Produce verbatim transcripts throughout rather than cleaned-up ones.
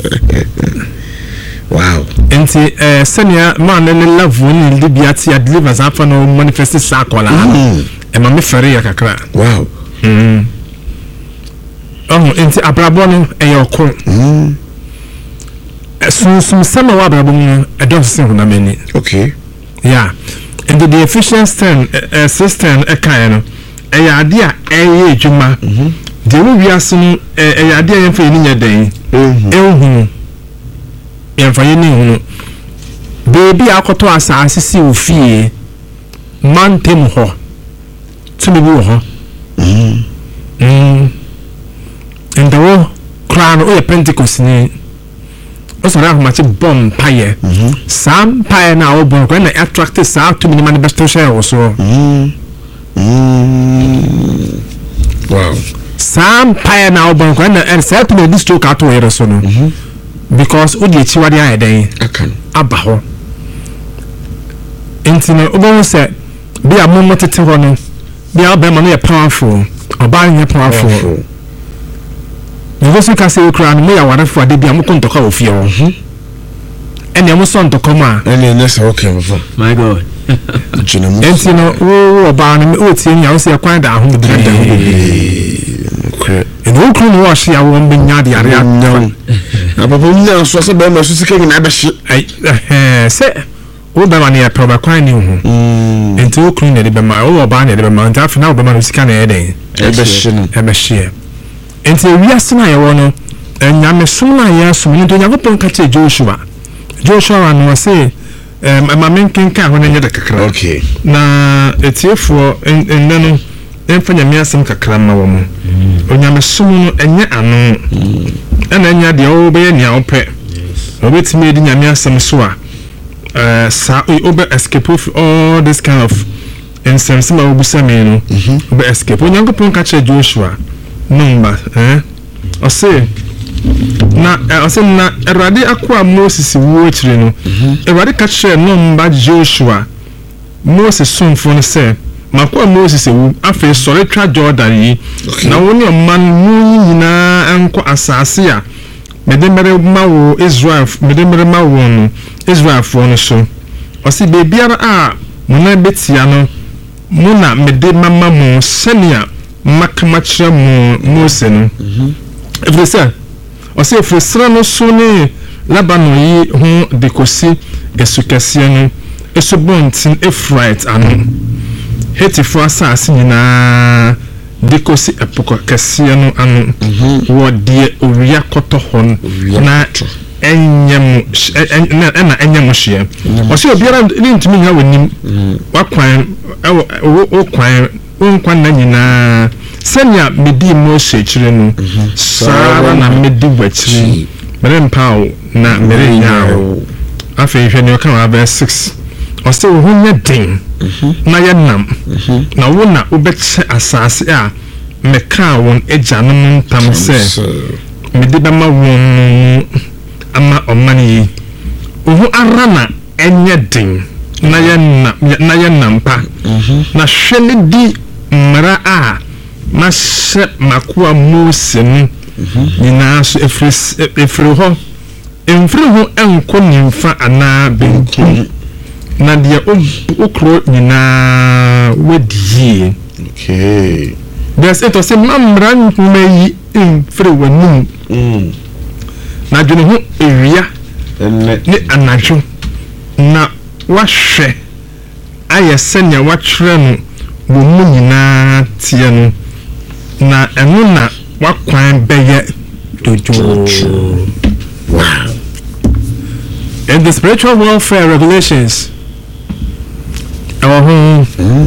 Wow. Enti eh senior man ne love when Libya tia deliver afa no manifest sakola. E ma me fere ya kakra. Wow. Mm. Oh, enti abrabo no e yoko. Mm. So some sama wa abrabo no e don se ho na mani. Okay. Yeah. And the efficiency uh, system e kan no e ya ade a e ye adwuma. Mhm. De wo wiase no e ya ade a yemfa ni nya dan. Mhm. Ehunu. Yemfa ni hunu. Baby akoto asase si ofie. Mantem ho. Tumi bi ho. Mhm. Mm. And the wo crown o Pentecost ni. Oso na ma che bom paye. Mhm. Sam paye na o bon ko na attract sa to minimum best share also. Mhm. Mhm. Wow. Sam paye na o bon ko na and set to this stroke ato here so no. Mhm. Because o di chiwade aye den akan aba ho. Entino obo se bi amomo tete ho no bi aba ma no powerful. Oba nye powerful. Ngosi ka se okra no me ya ware fo de bia mo kontoka ofie ho. Ene mo so ntoko ma. Ene ne se okay mfa. My God. Enti no wo oba no o tie nya wo se kwan da ho de da ho. Okay. And wo kru no wa hia wo mbenya de are anyo. Ababo nya so se be ma so sika nyina be hye. Ai eh se wo be ma ne proba kwan ni ho. Mm. Enti wo kru ne de be ma wo oba ne de be ma nta fa na wo be ma no sika na e den. E be hye no. E be hye. Enti wiase na ye wo no nyame som na ye som ni do nyagopon ka che Joshua. Joshua no say um amamen kenka ho na nya de kakra. Okay. Na etiefo enne no emfa nyame asem kakra ma wo mo. Onyame som no enye ano. Ena nya de o be nya opɛ. Obetimi edi nyame asem so a eh sa obe escape of all this kind of instance ma obusa me no. Obe escape. Onyankopon ka che Joshua number eh o say na o say na Erade akwa Moses wo chire no Erade ka che number Joshua Moses sonfo no say makwa Moses wo afi sore twa Jordan yi na woni man mu nyina enko asase a medemere mawo Israel medemere mawo no Israel fo no so o say bebiara a mona betia no mona mede mama mo senia makamachira mo Mose no every say o say frustra no so ne Labano yi ho dekosi esukase no esobontin Efrait ano hetifo asase nyina dekosi epoko kase no ano wo de owia koto hon na enyem na enyem hye o say obiara ni ntimi nya wanim wakwan o kwan onkwan na nyina senya medi Mose chire no sara na medi gwachire mere mpawo na mere nyawo afi hwe ne kan aba six o se wo nya den na ye nam na wo na obeche asase a meka won eja no ntam se medi ba ma won ama omani ohu ara na enye den na ye na na ye nampa na hwe ne di mara a na se makwa Mose ni nyina so efris efri ho emfri ho enko nimfa ana benku na de okro nyina wadi. Okay. There's it was a mamran meyi emfri wanum na dwene ho ewia ne anajo na wahwe aye senya watwere no wo mu nyina tie no na enu na wakwan beye dojo. Wow. And the spiritual warfare regulations our home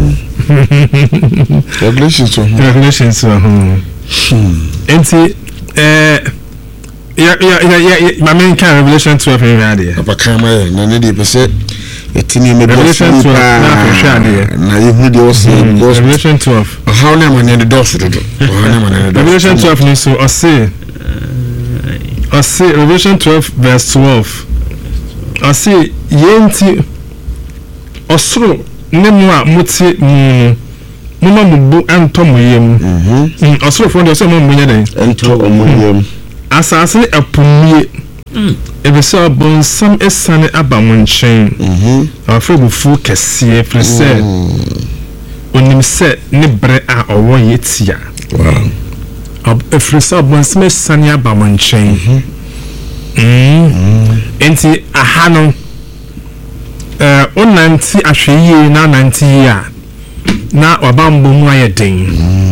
regulations regulations hmm enti eh ya ya ya my main kind revelation twelve in there abakama na ne de pese etini me revelation twelve na hwehwa de na yehu de wose revelation twelve how na man ne do so do how na man ne do revelation twelve ni so o say o say revelation twelve verse twelve o say yenti osoro ne mu a muti mu mama mubu ento moyem mhm osoro fo de so mo munya den ento moyem asase epumie ebe sɛ bonsam esane aba mo nkyɛn afɔ bufu kɛseɛ firi sɛ onim sɛ ne brɛ a ɔwɔ yɛ tia efiri sɛ bonsam esane aba mo nkyɛn enti aha no eh onanti ahwɛyie na nanti a na wabambo mu ayɛ den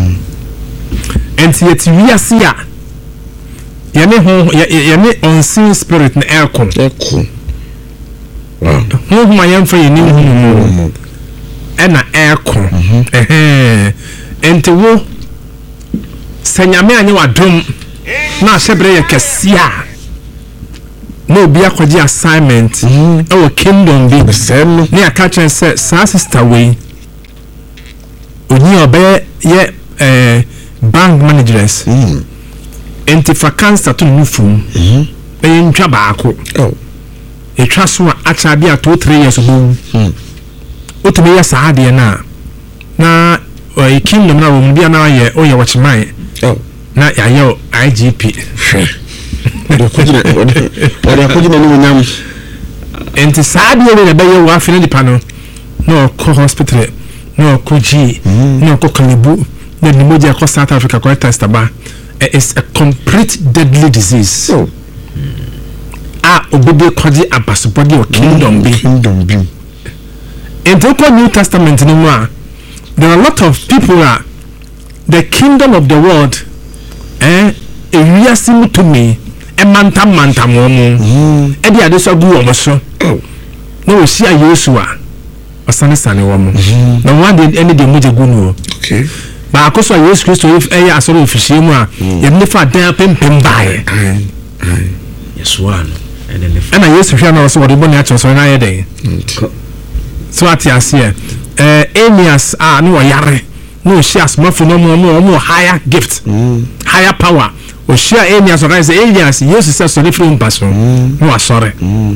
enti yɛti wiase a yɛne ho yɛne unseen spirit na ɛko ɛko wow ho ho ayɛmfa yɛne ho mu ɛna ɛko ɛhɛ enti wo sɛ nyame anye wadom na ahyɛbrɛ yɛ kɛse a na obi akɔgye assignment ɛwɔ kingdom bi sɛm ne aka kyerɛ sɛ saa sister wei onye ɔbɛyɛ yɛ eh, bank managers enti fa cancer to no fum ɛyɛ ntwa baako ɛtwa so a akyɛ bi a two three years ago otumi yɛ saa adeɛ na na ɔyɛ kingdom na wɔn bi na yɛ ɔyɛ wɔkyeman na yɛayɛ I G P ɔde akɔgyina ɔde akɔgyina ne nyam enti saa adeɛ wei na bɛyɛ wɔ afi ne nipa no na ɔkɔ hospital na ɔkɔ G na ɔkɔ Kalibu na ne mogya kɔ South Africa kɔ test aba is a complete deadly disease oh a obede kɔgye abasopɔde o kingdom bi kingdom bi enti kɔ New Testament no mu a there are a lot of people a the kingdom of the world eh ewiase mutumi emanta manta mo mo e dia de so gu wo so na o sia Yesu a osane sane wo mo na one day any day moje gu no okay ba akoso Yesu Kristo if e ya asoro ofihie mu a ye ne fa dan pempem bae yes one and then e na Yesu hwa na so wo de bɔ ne acho so na ye den so ati ase eh Enias a no yare no share smafo no mo mo higher gift higher power o share Enias o rise Enias Yesu say so different person no asore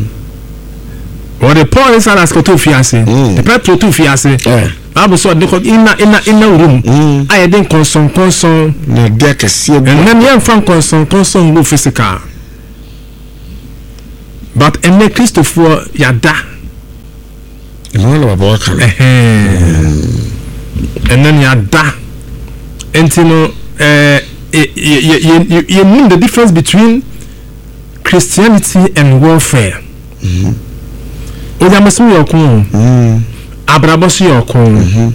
o de Paul is ask to fiase the Petro to fiase abo so de ina ina ina room aye den konson konson na de kɛseɛ and then yan fan konson konson go physical but ene Christopher yada no no baba kan and then yada enti no eh you you mean the difference between Christianity and warfare o ya masu yokun mm abrabosu yokun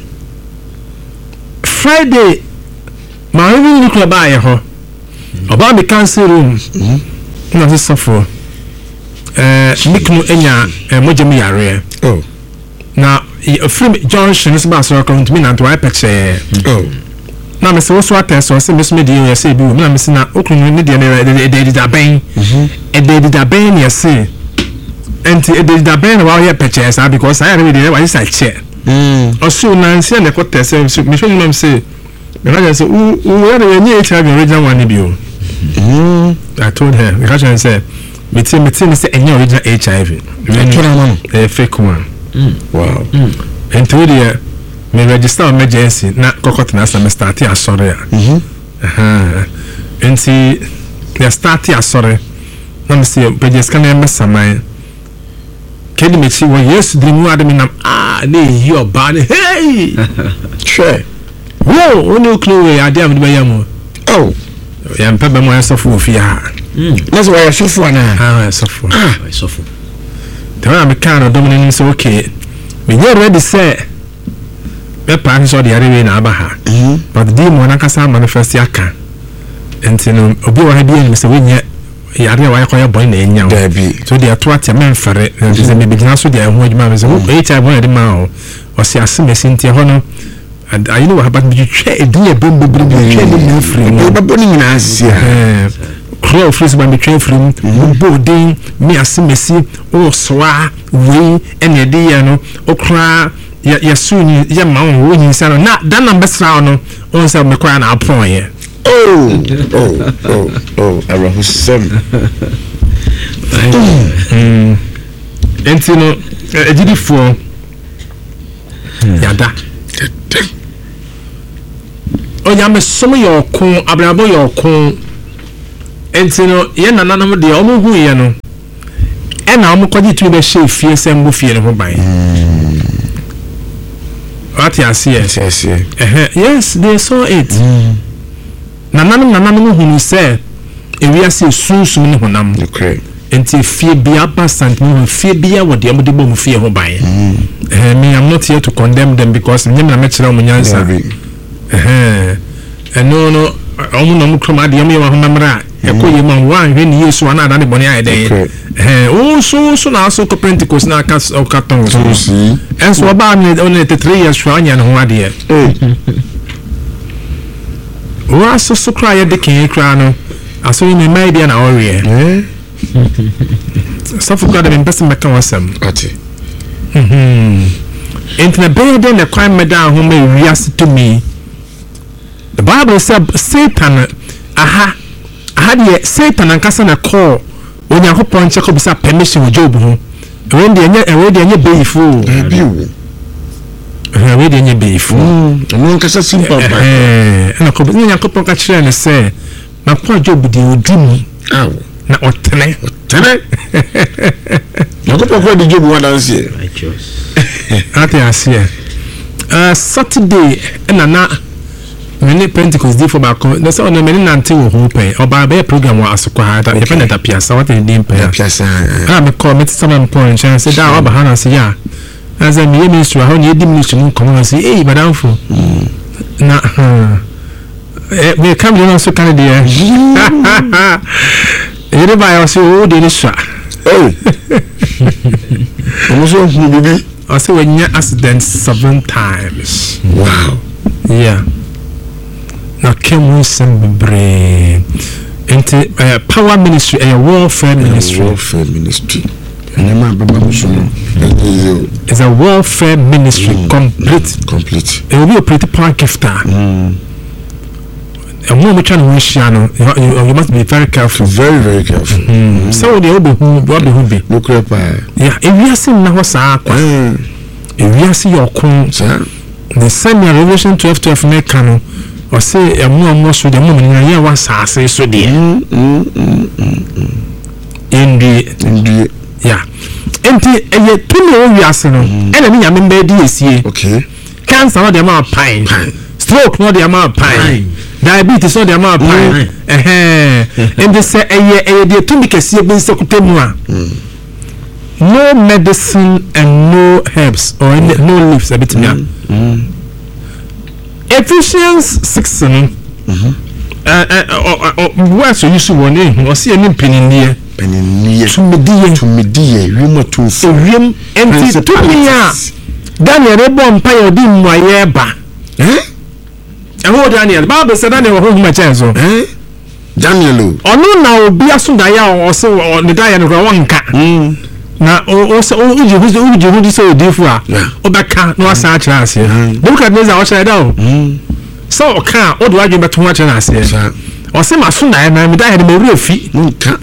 Friday ma even nuclear ba ye ho oba me cancer room na se suffer eh niknu enya mojemi yare oh na from Junction is ba so account me na to I picture oh na me se wo so atɛ so se me so me de ye se bi wo na me se na okunu ne de ne de de da ben e de de da ben ye se enti e de da ben wa ye picture sa because I already dey wa say chair mm osu na nse na ko tɛ se me so ni me se me na say u u ya de nye H I V original one bi o mm I told her because I said me ti me ti me say any original H I V e fake one mm wow mm enti we dey me register emergency na kokot na some start ya sorry ah mhm aha enti ya start ya sorry na me say pages kan na mesaman kedi me chi wo Yesu di mu ade me nam ah na yi oba ne hey sure wo oni oklo we ade am de bayam oh ya mpa be mo asofo ofia mm na so wa asofo na ah asofo ah asofo tell me kan do me say okay me you ready say me pan so de arewe na abaha but the mo na kasa manifest aka entino obi wa ha bi en se wenye yare wa yakoya boy na enya so de ato atia me mfare se me bigina so de ho adwuma me se wo e cha boy de ma o o se aseme sintie ho no ayi no wa ba bi twa edin e bombo bi bi twa ni free no ba boni nyina asia eh crow freeze ba bi twa free bo din mi asemesi o soa we ene de ya no o kra ya ya suni ya ma wo nyi sa no na da number sra no on say me kwa na apon ye oh oh oh oh arahusem mm entino ejidifo yada onya me somo yo kun abrabo yo kun enti no ye nananom de omo hu ye no e na omo kwaji tu be hye fie sem bo fie ne ho ban what you see yes yes they saw it nananom nananom hu say e wi ase sunsun ne honam okay enti fie bia basant no fie bia wo de amode bom fie ho ban eh me I'm not here to condemn them because me na me kire o munyansa eh eh no no omu no mukrom ade am ye ho mamra e ko ye man wan hwe ni Yesu ana ade boni ayede eh o so so na so ko Pentecost na ka o katon so si enso oba me on the three years shwa anya no ho ade eh wa so so kra ye de kin kra no aso ni mai bia na ore eh Safu God dem person make wasam ati mhm into be dey na kwan me down ho me wiase to me the Bible said Satan aha aha de Satan ankasa na call Onyankopon check up bisa permission Job ho when dey anya we dey anya beifo bi wo eh we dey anya beifo no ankasa simple ba eh na ko Onyankopon ka kire ne say na kwa Job dey odum aw na otene tene Onyankopon ko dey Job one dance righteous ati asie uh Saturday na na many Pentecost day for back the so na many nante wo ho pen oba be program wa asokwa ha ta ye na piasa what dey pen piasa ah me call me some point chance say da oba ha na say ya as a me ministry ha ni edi ministry mun come say eh madamfo na eh me come you know so kind there eh ba yo say o dey ni sha oh omo hu bibi I say when you accident seven times wow yeah na kemu sembre into uh, power ministry a uh, warfare ministry warfare ministry and my baba musuno is a warfare ministry mm. complete complete it will be a pretty power gifter mm. and when we try to wish you, know, you you must be very careful very very careful mm. mm. so they will be who will be who be look up yeah if you are seeing now sa kwa if you are see your kun the same Revelation twelve twelve make canon or say a more more so the moment you was say so there in the in the yeah enti eye tumi o wiase no e na me nyame mba di esie okay cancer no the amount pine stroke no the amount pine diabetes no the amount pine eh eh enti say eye eye de tumi kese bi nsakutemu a no medicine and no herbs or any, no leaves a bit me Ephesians six no mhm eh eh what so you see one eh o see any peniniye peniniye tumediye tumediye wimo tumfo ewiem enti tumia Daniel rebo mpa ye odi mwaye ba eh eho Daniel Bible say Daniel ho huma chenzo eh Daniel ono na obi asunda ya o se ne da ya no wonka mm na o se o uji hu uji hu so odifu a obeka no asa akira ase Nebuchadnezzar o chere da o so o ka o do adwe beto ho akira ase o se masunda ya na me da ya de me refi nka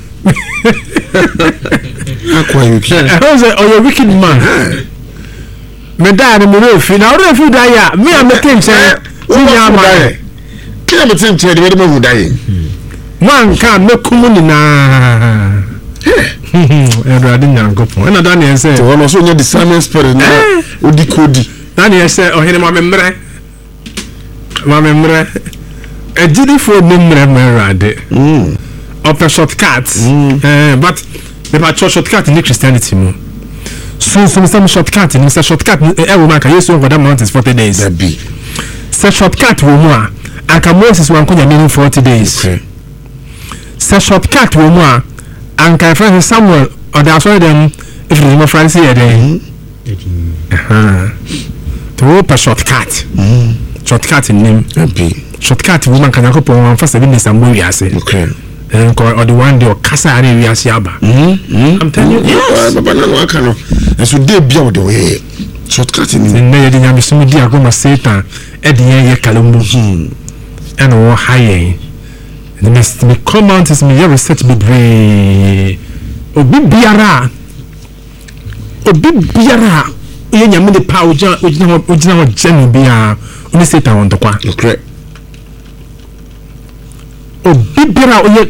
akwa yuki o se o you wicked man me da ya de me refi na o refi da ya me am tenche ni ya ma kila me tenche de me hu da ye wan ka me kumu ni na Everybody nyankopon. And Daniel say, "To one also the discernment spirit na odi kodi." Daniel say, "Oh, hene ma memre. Ma memre. E jidi for memre merade." Mm. Of a shortcut. Eh, but the shortcut in Christianity mo. So some some shortcut in the shortcut e wo maka Yesu over that mountain is forty days. That be. Say shortcut wo mo a aka Moses wan konya meaning forty days. Okay. Say shortcut wo mo a and my friend Samuel or that's why them if you remember Francis here then uh-huh to open shortcut mm. shortcut in name shortcut woman can go for first seven days and we say okay and or the one day or kasa are we as yaba I'm telling you yes baba na no aka no so dey bia wo the way shortcut in na ye dey nyame so me dia go ma Satan e dey ye kalumbu and wo high the must me comment is me your research be brave obi biara obi biara ye nyame de pa oja ojina ojina wo jenu bia oni Satan won dokwa okay obi biara oye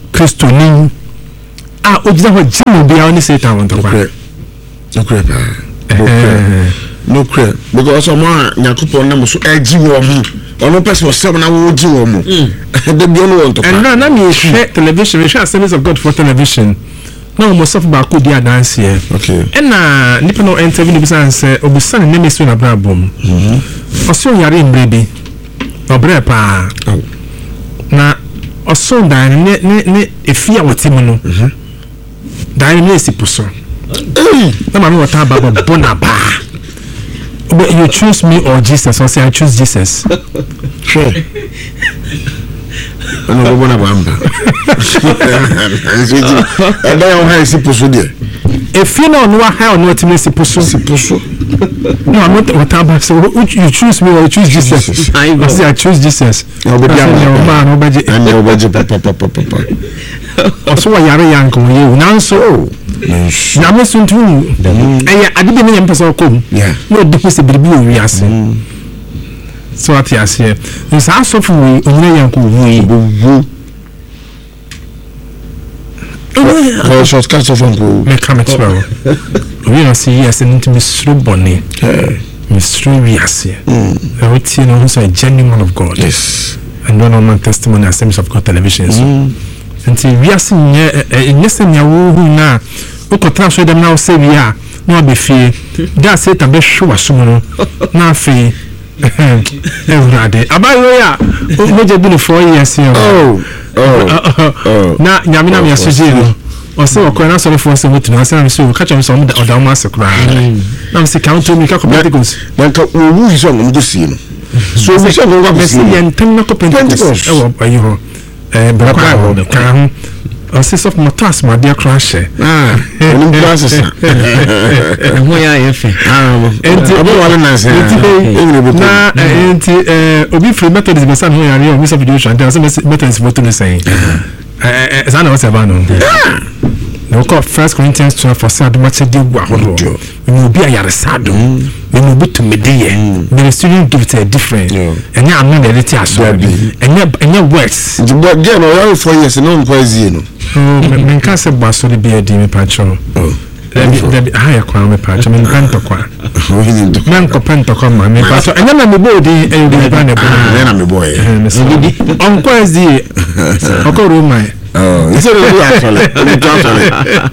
kristoni a ogyina hɔ gyina obi a ɔne satan wɔn ntɔkwa nokura paa nokura because ɔmo a nyakopɔn nam so agyi wɔn ho ɔno pɛ sɛ ɔsɛm na wɔgyi wɔn mo da bi ɔno wɔn ntɔkwa ɛnna na mi hwɛ television mi hwɛ Assemblies of God for television na wɔn sɔfo baako di adanseɛ ɛnna nipa na ɔntɛbi ne bisa nsɛ obisa ne name esi na abira bom ɔsɔ yare mbrɛ bi ɔbrɛ paa na ɔsɔ dan ne ne ne efi a wɔte mu no dan ne esi po so na maame wɔta baba bɔ na baa but you choose me or Jesus or say I choose Jesus sure ano bɔ na bamba ɛda yɛ ɔha esi po so deɛ efi na ɔno aha ɔno ɔte mu esi po so esi po so no I'm not wɔta baba so you choose me or you choose Jesus I say I choose Jesus ɔbɛdi ama ɔma na ɔbɛgye ɛna ɔbɛgye papapapapa ɔso wɔ yare yanka wɔ yɛ nanso nyame so ntu ɛyɛ ade bi ne nyɛ mpɛ sɛ ɔkɔ mu na ɔde ho sɛ biribi wɔ wiase so ate aseɛ saa asɔfo wɔ onyina yanko wɔ yi ɔyɛ shortcut sɔfo nko mɛka mekyerɛ wo obi na sɛ yiase no nti mesuro bɔne mesuro wiase ɛwo tie no ho sɛ a genuine man of God and one on testimony Assemblies of God television so nti wiase nyɛ nyɛ sɛ nea wohu na wokɔtena so dɛm na wosɛ wie a na wabɛfie da satan bɛhwe w'asom no na afei ɛwurade abayɛ a mogya bi no four years yɛ na nyame na meɛso gyee no ɔsɛ wɔkɔɛ no asɔrefoɔ sɛ wotumi asɛ na sɛ ka kyerɛ m sɛ ɔda wo ma ase koraa na mesɛ ka wotɔ mi ka kɔ Pentecost nanka wɔwu sɛ ɔnom kɔsie no so wɔwu sɛ ɔnom kɔsie no yɛntɛm na kɔ Pentecost ɛwɔ ayi hɔ bɛrɛ kɔ hɔ ka ho ɔsɛ sɔfo mɔtɔ asomadeɛ koraa hyɛ ɔnom kura sesa ɛho yɛ ayɛ fɛ enti ɔbɛwale nansɛ na enti obi firi Methodist bɛsa ne ho yare a obi sɔfo Joshua nti asɛ Methodist foto no sɛn saa na wɔsɛ ba no na wɔkɔ First Corinthians twelve for sɛ adomakyɛdeɛ gu ahodoɔ mene obi ayaresa adom mene obi tumedeyɛ mene student gifts are different ɛnyɛ ano na ɛde te asɔre ɛnyɛ words nti bɔ deɛ na ɔyɛ four years na ɔnkɔ azie no menka sɛ bɔ asɔre bi adi mepa kyɛw dabi aha yɛ kwan mepa kyɛw mempa ntɔkwa menkɔpɛ ntɔkwa ma mepa kyɛw ɛnyɛ na mebɔ odin ɛyɛ obi ba na ɛbɔ na mebɔɛ ɔnkɔ azie ɔkɔ Roma oh it's a little actually actually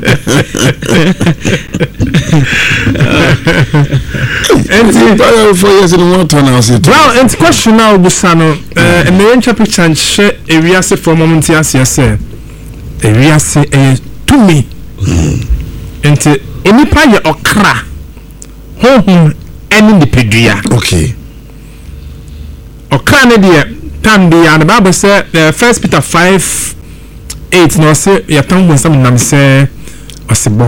and the four years in one turn out it well and question now busano uh and the entry picture and share area say for moment yes yes area say eh to me and onipa ye okra honhom ene de pedua okay okra ne de tam de ya the Bible say First Peter five eight no say ya tam bon sam nam say osebo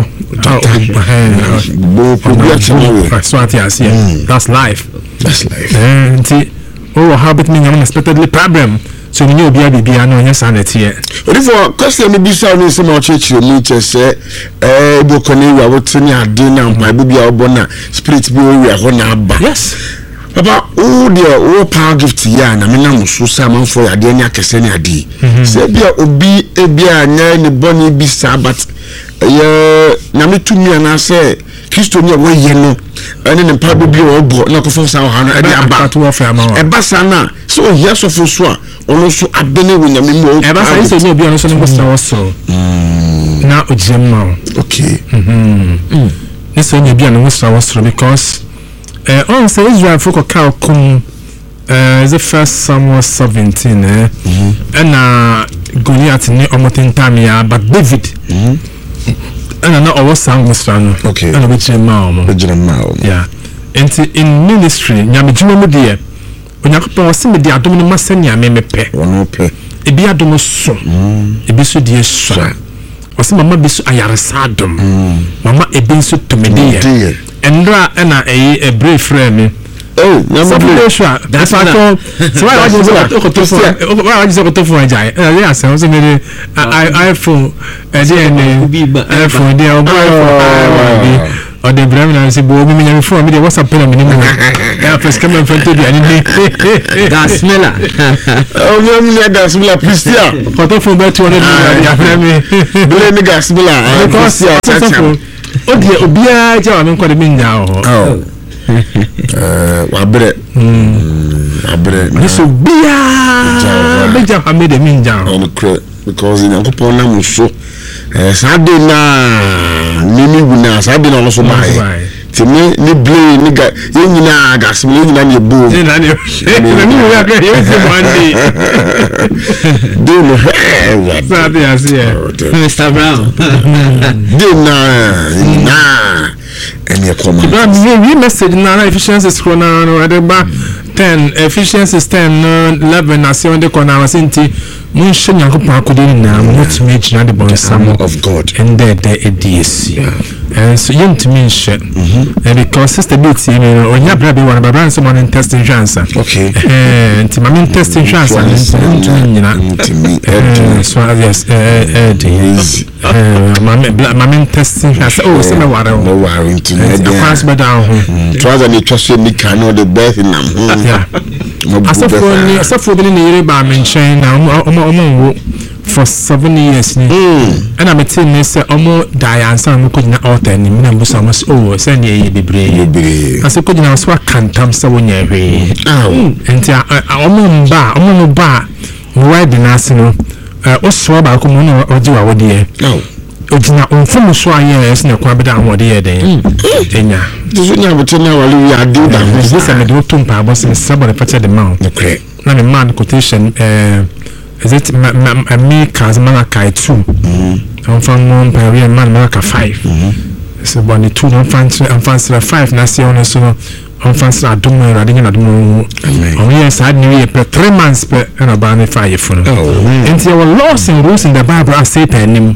bo problem so at yes that's life that's life and oh how bit me unexpectedly problem so we know bia bia no nya sanity e for question me bisa no say ma chechire mu che say eh bo kone wi awotini ade na mpa bia obo na spirit bi wi ho na aba yes papa o de o power gift ya na me na muso sa manfo ya de nya kese ni ade se bia obi e bia nya ni boni bi sa but eh na me tumi ana se Kristo ni wo ye no ene ne pa bi o bo na ko fo sa ha no e de aba e ba sa na so o hia so fo so a ono so abene wo nya me mo e ba sa se ni obi ono so ne ko sa wo so na o jemma okay mhm ni so ni obi ono wo sa wo so because eh on say Israel for ka kum eh is the First Samuel seventeen eh and na Goliath ni omotentam ya but David mhm and na owo sang musano okay and we jemma o we jemma o yeah and in ministry nyame juma mu de onyakopon wose me de adom no masania me mepe wono pe e bi adom so e bi so de so wose mama bi so ayaresa adom mama e bi so tomede endra na e e brave friend oh nyama Joshua that's why so why I just got to phone why I just got to phone jai yeah so so me iPhone e dey iPhone dey o buy for or the Brahmin say bo me me from me dey WhatsApp pay na me mo ya first come from to dia ni gas mela oh me me gas mela Pristia photo phone be two hundred ya frame me bele ni gas mela because o dia obia ja wa me nko de me nya ho oh eh wa bre mm abre ni so bia be ja fa me de me nya ho because in Yankopon na mo so eh sade na ni ni guna sade na no so bae ti me ni blay ni ga yenyina gas me yenyina ni bo ni na ni ni mo ya ga ye se mandi do no sade asia Mister Brown do na na any comment but we message na efficiency scroll na no e ba ten efficiency ten eleven na se on the corner was inti mun shanya ko pa ko den na mo tumi gina de bon sam of God and there there E D S and so you to me shit and because sister bit you know onya bra be one bra so man testing chance okay eh nti ma men testing chance and to nyina me so yes eh eh ma ma men testing chance oh se me ware no ware nti me the class be down ho trouser ni twase ni kan no the best in am yeah asafo ni asafo bi ni yire ba men chen na omo omo for seven years ni and I'm telling you say omo Diane san mo kujina altar ni na mbusa mo oh say na ye bebre bebre ase kujina so kantam say wonya hwe ah enti omo mba omo no ba mo di na ase no o so ba ko mo no oji wa wode e ojina onfum so aye ese na kwa beda ahode ye den enya dizo nya bote na wale ya do da this say me do tumpa bo say somebody patch the mouth okay na me man quotation eh is it me cause man kai two I'm from one per man man ka five so boni two no fancy I'm fancy five na see on so I'm fancy adum na radin na adum on yes had new year per three months per na ba ne five for no and there were laws and rules in the Bible as Satan nim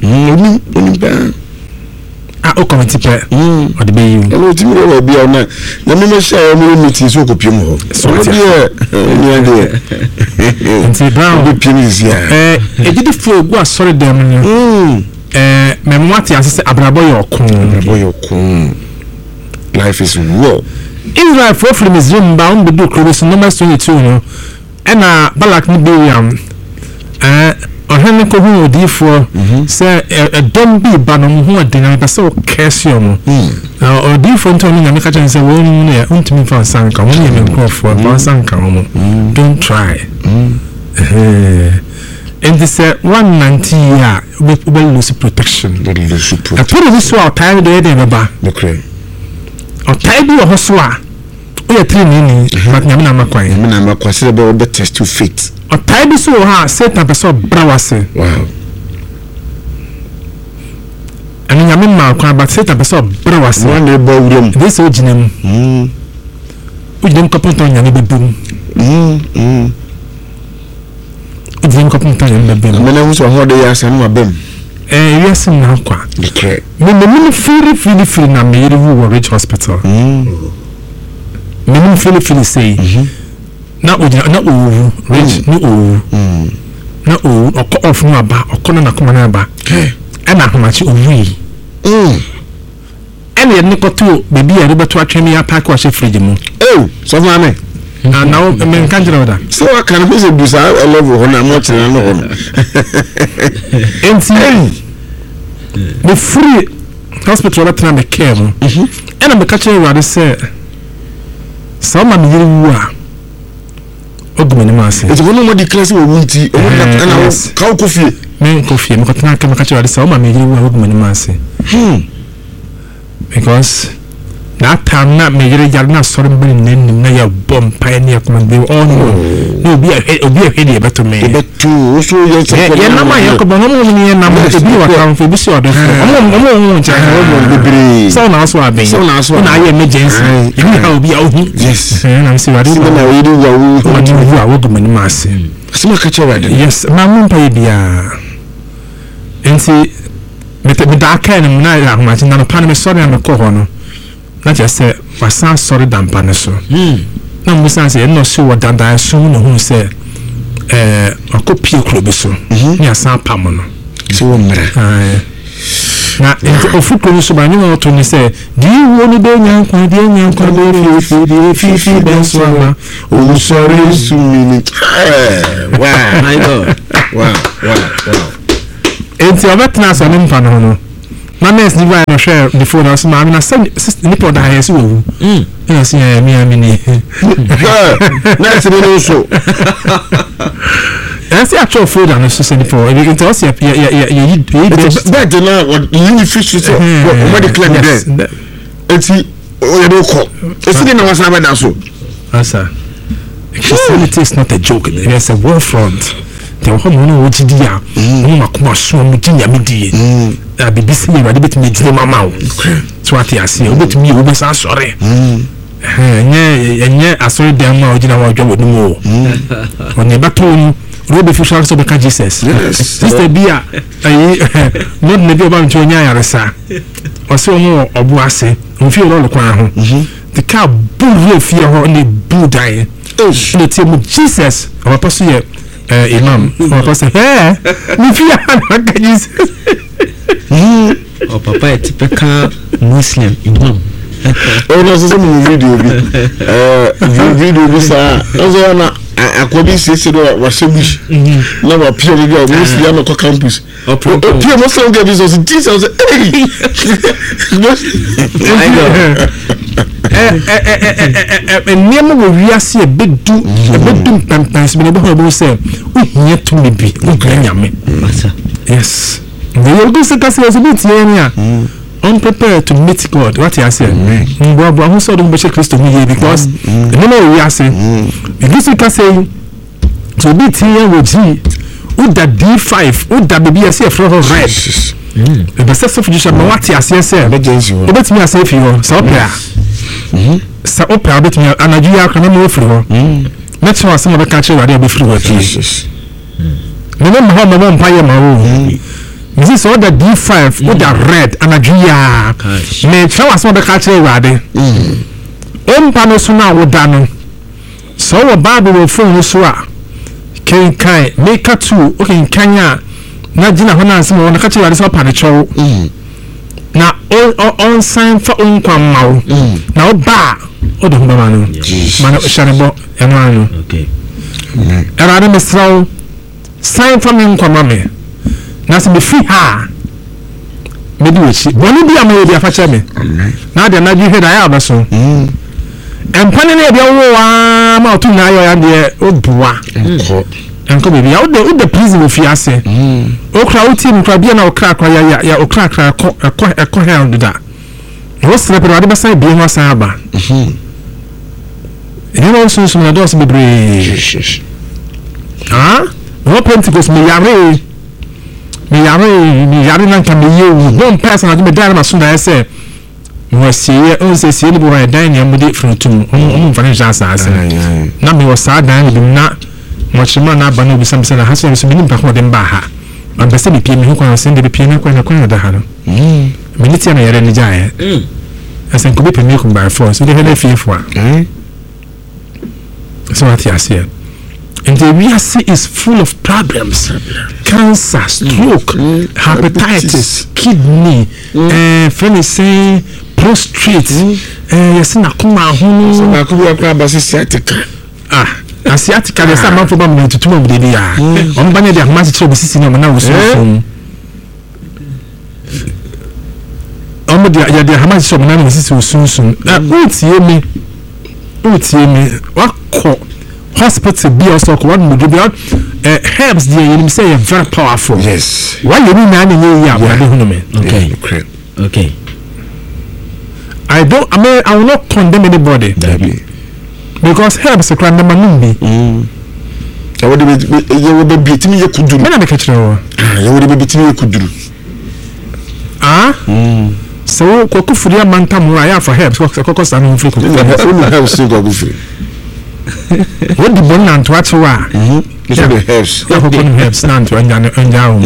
ah o committee per o de be you o ti mi ro bi o na na me me share mo meeting so ko piem ho so de ni ade nti brown be piem is here eh e gidi fo go asori dem ni eh me mo ati asese abrabo yo kon abrabo yo kon life is war Israel for from Israel bound be do close number twenty-two no ena Balak ni Biriam eh ohene ko hu odifo say e don bi ba no hu adena be say o kese omo na odifo nto ni nyame ka chan say wo ni ne untimi fa sanka wo ni me nkofo fa sanka omo don't try eh and this one ninety year we will lose protection we lose protection I put this so time there dey ba okay o time bi ho so a o ye three ni but nyame na makwan nyame na makwan say be be test to faith o time bi so ha Satan be so brawase wow ani nyame makwan but Satan be so brawase one dey bo wurem this o ginem mm o ginem kaponto nyame be bum mm mm o ginem kaponto nyame be bum me na hu so ho de ya san ma bem eh yes na kwa okay me me me free free free na me yiri wo Rich Hospital mm me me free free say na ojina na owu Rich ni owu mm na owu okọ of no aba okọ na nakoma na aba eh na ahomachi owu yi mm ene ye nikoto bebi ya rebeto atwemi ya pack wa she fridge mu eh so ma me na na me nkanjira oda so I can be say busa a level ho na mo tena no ho enti me free hospital that na me care mo ena me kache wade say sama me yiri wu a ogumani ma say eti wono mo di class wo munti o mo na na ka ko fie me ko fie me ko tena ka me kache wade sama me yiri wu a ogumani ma say hmm because that time na me yiri yar na sorry mbele nen na ya bomb pioneer come they all know no be a obi a hedi beto me beto so ye se ko na ma ya ko bono mo ni na mo obi wa kan fo bi si odo mo mo mo ncha mo bebre so na so aben so na so na ya emergency ni ha obi a ohu yes na si wadi na we do wa wo o ni wu a wo gumani ma se asima ka che wadi yes ma mo pa bia enti mete me da ka ni na ya ma tin na pa me sorry na ko ho no na just say wasan sorry dampa ne so mm na mo san say no so wadanda so no hu say eh akopie kuro bi so ni asan pam no so wo mra ah na nti ofukuro no so ba nyɛ ɔto ne sɛ di wo no de nyankwa de nyankwa de fi fi fi fi ben so ama o sorry su mi wow My God. wow wow wow enti ɔbɛtena so ne mpa no no na nurse ni vai no hwɛ the phone na so ma na sɛ nipa da ha so wo mm na sɛ ya mi ami ni nurse ni no so ɛsɛ atwa folder no so sɛ nipa ebi enti ɔsɛ ya ya ya ya yi bed na you fish so what the claim there enti o do ko esi de na wasa beda so asa Christianity is not a joke. It's a war front. There were no Ojidia, Makuma Swam, Jinya Midi, a B B C, a bit me, Mamma. So what I see, a bit me, who was sorry. And yet, I saw them now, Jina, job with no more. On the baton, Ruby Fisher, so because Jesus. Sister Bia, not maybe about Jonia Ressa, or so more of Boise, who feel all the crown. The cow boo fear her on the boo die. Le team Jesus on va passer euh imam on va passer eh ni fia na Jesus Oh papa est typical Muslim imam. Oh no so mo video bi eh video bi sa ozo na akobi sisi do wa shebush na wa pio bi o mo si am ko campus o pio mo so go bi so Jesus hey eh eh eh eh nneɛma wɔ wiase a bɛdu bɛdu mpɛmpɛnso bi na ɛbɛhɔ ɛbɛhu sɛ wohia tumi bi wohia nyame yes na yɛwɔgu sɛ kase wɔ sɛ bi tie ne a unprepared to meet God what you say mboaboa ho sɛ ɔde ho bɛhyɛ kristo mu yie because nneɛma wɔ wiase ɛgu sɛ kase sɛ obi tie yɛ wɔ gyi woda D five woda baabi yɛsɛ yɛfrɛ hɔ red ɛbɛsɛ sɔfo gyesɛ ma wate aseɛ sɛ wobɛtumi asɛ fi hɔ sɛ wopɛ a sa opera bit me anaju ya kana mo firi ho metso asem be ka kire wade be firi ho Jesus me no mo mo mo mpaye ma wo mi so the D five with the red anaju ya me twa asem be ka kire wade o mpa no so na wo da no so wo bible wo phone so a ken kai make two o ken kanya na gina ho na asem wo na ka kire wade so pa ne chow na on sign for on kwamma na o ba o de homa no mana sharebo eno no Okay. era na mesraw sign for me kwamma me na se be free ha me di wechi boni bi amaye bi afa che me na de na di hwe da ya abaso empane na bia wo wa ma otu na ayo ya de obuwa enko bebi ya o de o de prison of fiase o kra o team kra bia na o kra kra ya ya o kra kra ko ko ko ha da o sere pero ade basa bi ho asan aba mhm e no so so na do so bebre ah o pentecost me yare me yare me yare na kan me yewu one person ade me dan ma so na ese mo sie on se sie ni bo wa dan ya mo de frutum on on fa ne jasa ase na me wo sa dan bi na mochima na aba no bi samse na haso so binim pa ko de mba ha an bese bi pie mi ho kwa sen de bi pie na kwa na kwa da ha no mm miniti na yare ni jae mm asen ko bi pe mi ko by force so de hele fie fo a mm so what you say and the reason is full of problems cancer stroke mm. hepatitis mm. kidney mm. eh friend say prostate mm. eh yesina kuma ho so na ko bi akwa ba sciatica ah asiatica de sama for bam to tuma de dia on banya de ma se obisisi na na woso fom on de ya de ha se na na wosi wosunsun ah utie mi utie mi wakọ hospital bi also ko one mo bi eh herbs dey you say very powerful yes why you na na ye ya ba de hunu me Okay. Okay. I don't I mean I will not condemn anybody because herbs are number number mm ya wode ye wo be bitimi ye kuduru me na me ka kire wo ya wode be bitimi ye kuduru ah mm so ko ku furi amanta mu aya for herbs ko ko sa no furi ko ulu herbs go go furi what the bon and what wa mhm so the herbs ko ko no herbs na to anya anya o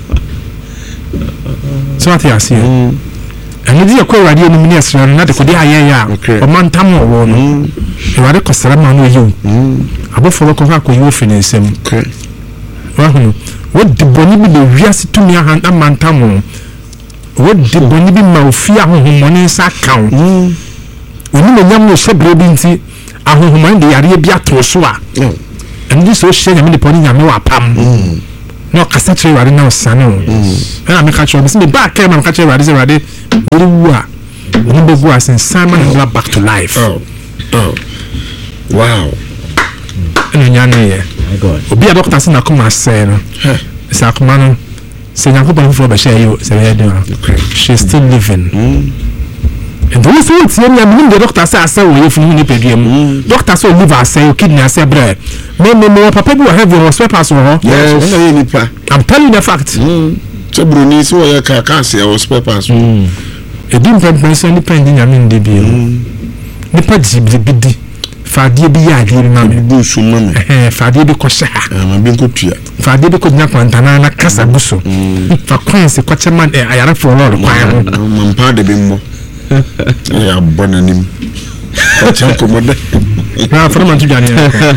so what you see and the ko radio no mini asra na de ko de aye ya o manta mu wo no e wa de ko sara ma no yi abofo ko ha ko yi ofin nsem wa hu what the boni bi de wiase tumi aha amanta mu what the boni bi ma ofia honhomoni sa kan oni me nyam no hyebre bi nti ahonhomani de yare bi ato so a and this so hye nyame de poni nyame wa pam no kasa kire wade na osane o na me ka kire me se me ba ka me ka kire wade se wade wori wu a oni be gu asen Simon and back to life. Oh oh wow eno nyane ye my god obi a doctor se na kuma say no sa kuma no se nyanko ba fo ba share you se be do she's still living and those who tell me I'm the doctor say say we fu ni pediem doctor say liver say kidney say bread me me me papa bi have your papers ho yes na ni pa I'm telling you the fact so bruni so ya ka ka say your papers e dim pen person depend nyame ndi bi ni pa di bi fadie bi ya adi na me bu su ma me eh fadie bi ko sha ma bi ko tua fadie bi ko nya kwantana na kasa buso fa kwanse ko chairman eh ayara for lord kwan ho ma mpa de bi mbo ya bonanim ko chan ko mo de na for man tu jani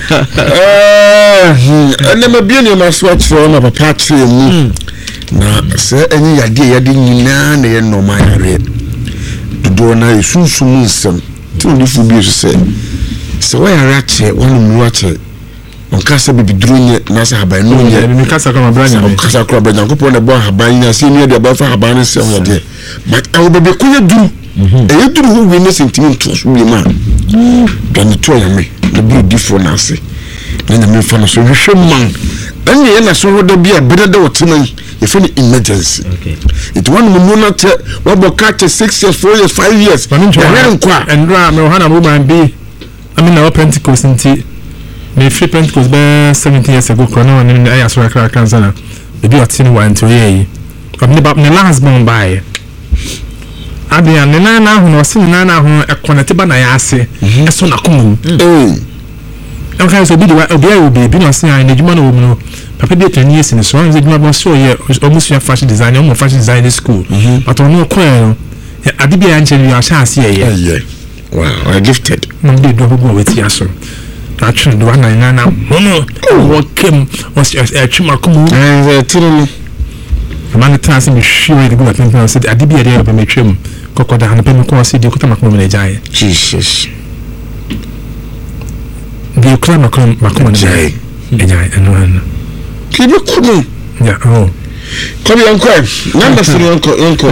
eh ene ma bi ni ma swatch for na papa tire mu na se enyi yade yade nyina na ye no ma yare do na isunsum nsem ti oni fu bi se se wa yare che wonu mu ache on kasa bi bidronye na sa haban no nye mi kasa kama branya on kasa kro branya ko pon na bo haban nya se mi de ba fa haban se on yade but I will be kunya duru e yeduru hu wi ne sentiment to so bi ma dan to ya me na bi difo na se na me fa no so hwehwe man ene ye na so hodo bi a bede de woteman e fa ni emergency okay it one mu no te wa bo catch six years four years five years ya re nkwa endra me hana mo man bi I mean our Pentecost nti me free Pentecost be seventeen years ago kono na I aso akra kanzana e bi otini wa nti oye from the ne last born by adia ne na na ho no se na na ho e connect ba na ya ase e so na komu eh e kan so bi di obi ayo bi bi no se an na juma no wo no papa bi ten years ni so an ze juma bo so ye almost ya fashion design o mo fashion design school but on no ko e ade bi an cheri ya sha ase ye yeah wow I gifted no bi do go with yaso na trin do na na na no wo kem was e chuma komu eh tiri no man trans me sure the go at me said ade bi ade be me twem kokoda na pe me ko se di kota makomo na jaye Jesus bi kula makomo makomo na jaye jaye eno eno kibe kumu ya oh kobi yanko number three yanko yanko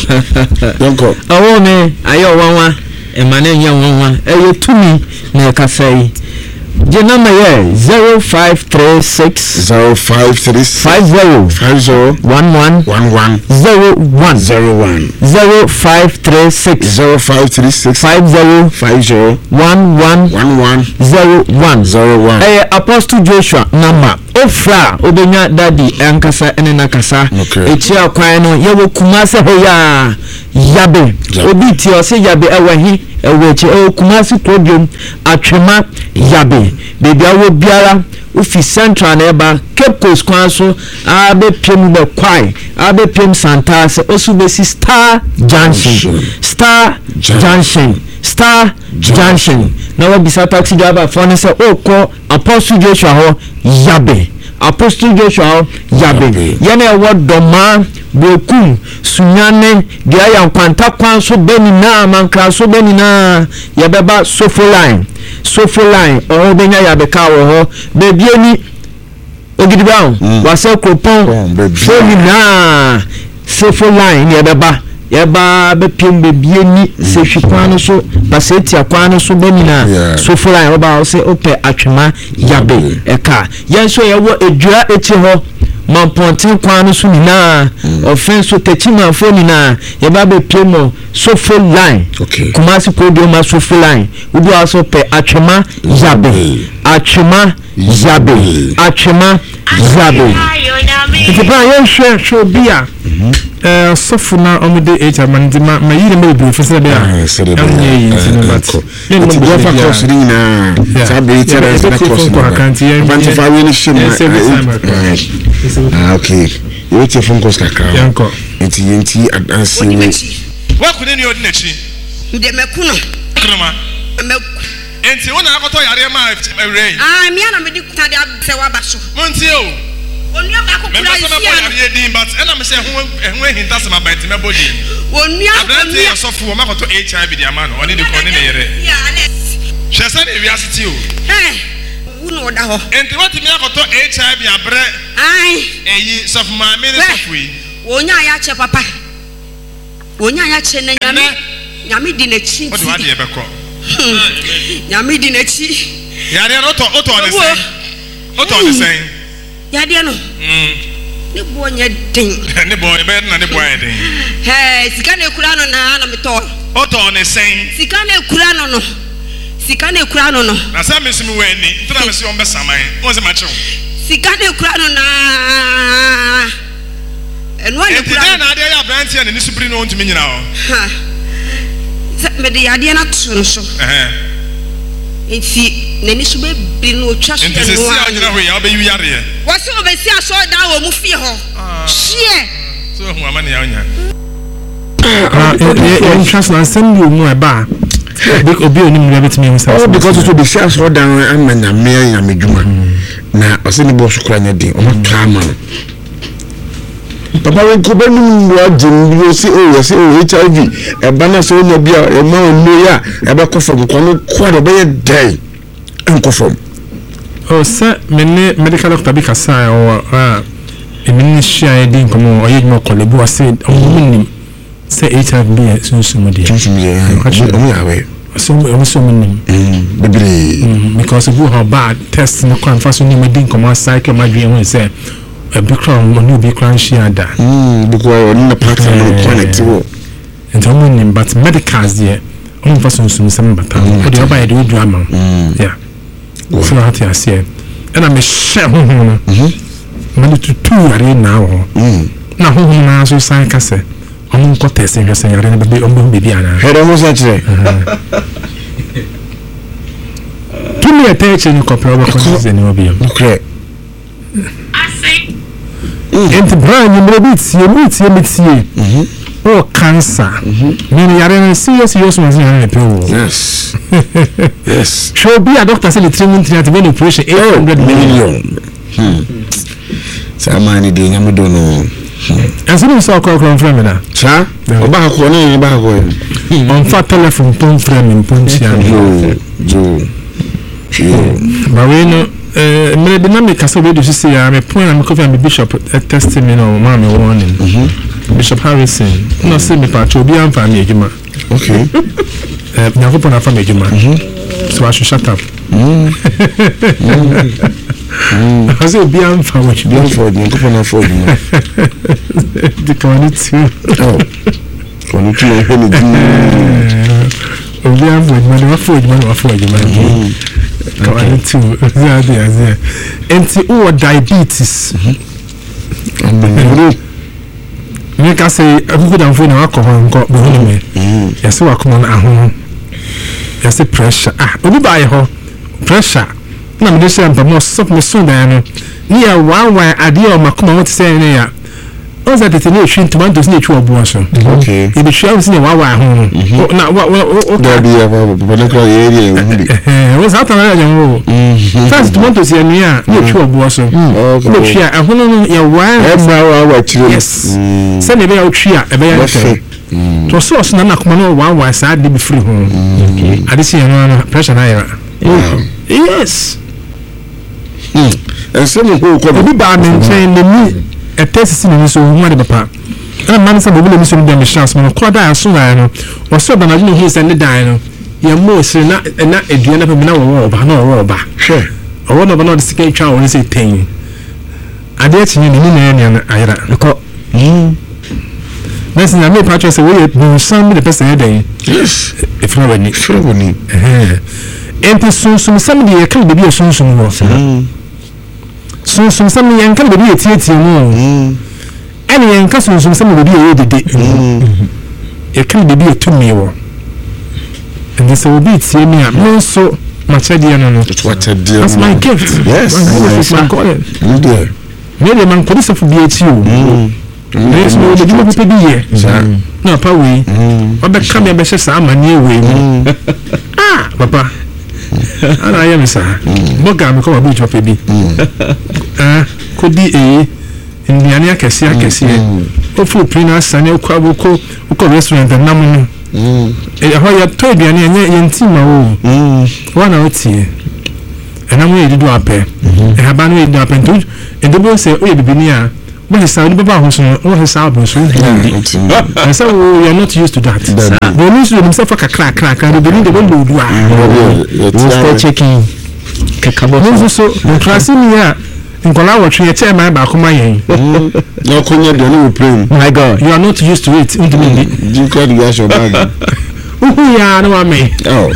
yanko awo me ayo wanwa e mane nya wanwa e yetumi na kasai je number ye zero five three six zero five three five zero five zero one one one one zero one zero one zero five three six zero five three six five zero five zero one one one one zero one zero one eh Apostle Joshua number ofra obenya daddy enkasa ene nakasa echi akwan no ye wokuma se ho ya yabe obi ti o se yabe ewahi ewechi o kuma se podium atwema yabe bebi awo biara ofi central na eba Cape Coast kwan so abe piem be kwai abe piem Santa se osu be si Star Junction Star Junction Star Junction na wa bisa taxi driver phone se okọ Apostle Joshua ho yabe Apostle Joshua yabe yana ewo doma bokum sunyane dia ya kwanta kwan so beni na mankra so beni na yabeba Sofoline Sofoline o benya yabe ka wo ho bebi eni ogidibawo wase kropon foni na Sofoline yabeba yaba be piem bebi eni se hwikwan so baseti akwan so beni na Sofoline oba se ope atwema yabe eka yenso yewo edura echi ho mampontin kwanu so ni na offense so techima phone na yaba be piem Sofoline Kumasi podium ma Sofoline udu aso pe atwema yabe atwema yabe atwema yabe ikipa ye hwe hwe bia eh sofuna omede eight amandi ma mayire me bi ofese be a amye yi sinobati ne mo go fa course ni na sabe tere na course ko akanti ye banti fa we ni shima ah okay you take phone course kaka yanko enti enti adansi we wa kune ni odi nachi nde mekuno kroma meku enti wona akoto yare ma awrei ah mi ana me di kutade abse wa baso monti o onua ba ko kura isi ano ye din but ena me say ho ho hinta se mabanti me body onua abranti ye sofo wo makoto H I V di ama no oni de ko ni ne yere hwe se ne wiaseti o eh wu no da ho enti wati me akoto H I V abre ai eyi sofo ma me ne sofo yi onya ya che papa onya ya che na nyame nyame di na chi o de wade e beko nyame di na chi yare no to o to ne sen o to ne sen yade no mm ne bo nya den ne bo e be na ne bo e den eh sika na ekura no na na meto o to ne sen sika na ekura no no sika na ekura no no na sa me sumi wani tira me se on be saman o se ma chew sika na ekura no na eno anya ekura na ade ya branch ya ne subiri no ntumi nyina ho ha me de yade na to no so eh enti nani so be bi no twa so enti se si anyina ho ya obe yu yare wose obesi aso da wo mu fie ho hie so hu amane ya onya ah e interest na send you mu eba big obi oni mu beti me oh because to be sure so down amana me ya medwuma na oseni bo so kra nya din o ma kama papa we ko benu wa jin yo si o yo si o H I V e ba na so nya bia e ma o no ya e ba ko fam ko no ko do be dey enko fam oh sa mene medical doctor bi kasa o ah e mene share din komo o ye mo ko le bo ase o munim se H I V bi so so mo dia so mo ya o ya we so mo so munim mm bibiri because bu how bad test no kan fa so ni medin komo cycle ma dwen ho se a big crown money be crown share da mm because on the part of connect wo and how many but medicals there on for some some some bata o de oba e do drama yeah so hat ya say and I me share ho ho no mhm me to two are now mm na ho ho na so san ka se on ko test e se yare na be on be bia na he do mo sa chire tu me attention ko pro ko se ni obi okay enti brand you maybe tie me tie me tie mhm oh cancer mhm me yare na serious serious man yare pe o yes yes should be a doctor say the treatment treatment operation eight hundred million hmm samani de nyamu do no asini so ko ko frame na cha oba ko na ba ko on fa telephone ton frame pon tia jo jo ba we no eh me de na me kasa we do say ya me point na me cover me bishop testimony no ma me warning Bishop Harrison no say me pa cho bi amfa me adwuma okay eh na ko na fa me adwuma so I should shut up mm mm I say bi amfa what you do for me ko na for me the community oh community e he ni obi amfa adwuma na for adwuma na for adwuma community ya dia ya enti o diabetes me ka say agugu dan fo na wakọ ho nko bo hu me yesi wakọ na aho yesi pressure ah obi ba ye ho pressure na me dey say am mo stop me so dan no ni ya wan wan ade o makoma what say ne ya o za tete ne hwin tomatoes ne twa obo so okay e be twa se ne wa wa ho na o da bi ya ba ba na ka ye ye hu bi eh o za ta na ya wo first tomatoes ya ni ya ne twa obo so okay ne twa aho no ya wa e ma wa wa chire yes se ne be ya twa e be ya te to so so na na kuma no wa wa sa de be free ho okay ade se ya no pressure na ya yes hmm e se mo ko ko obi ba me nchen ne mi e test si ne so hu ade papa ana man sa bobi le mi so dem chance mo ko da so na no wo so ba na no he se ne dan no ya mo se na na edua na pe na wo wo ba na wo ba sure owo no ba na de sika twa wo se ten ade atinye ne ni na ya na ayra ko mm nesi na me patcho se we no some the person dey yes if no any sure woni eh enti sun sun some dey kan be bi sun sun wo sun sun some yan kan be bi tie tie mu ani yan kan sun sun some be bi e dede e kan be bi to me wo and so we be tie me a no so macha dia no no what a deal that's my gift yes that's my calling dear me dey man police for be ti o yes no the people people here no pa we obe come here be say sa amani we ah papa ana ya me sa boga me ko ba bu chope bi ah kodi eh nduane akɛse akɛse ofu pina sane okwa boko okɔ restaurant nam no eh ho ya to aduane enye yentima wo wana otie enam ye didu apɛ eh haba no ye didu apɛ ntu edebo se oye bibini a when is sound baba ho so o he sound so I say we are not used to that we used to himself like a crack crack and we need to load wa we start checking kakabo so so class me ya nkola watwe ye chairman ba kuma yen no konya de no play my god you are not used to it ultimately you can get your bag Uhu ya no me. Oh.